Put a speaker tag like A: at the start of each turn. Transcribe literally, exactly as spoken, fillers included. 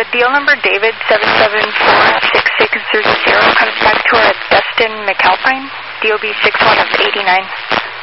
A: deal number David seven seven four six six zero zero comes back to our Dustin McAlpine, D O B six one of eighty-nine.